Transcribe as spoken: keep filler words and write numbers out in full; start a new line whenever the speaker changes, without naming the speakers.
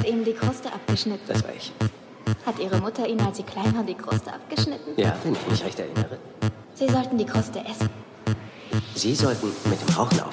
hat Ihnen die Kruste abgeschnitten?
Das war ich.
Hat Ihre Mutter Ihnen, als Sie klein waren, die Kruste abgeschnitten?
Ja, wenn ich mich recht erinnere.
Sie sollten die Kruste essen.
Sie sollten mit dem Rauchen auf.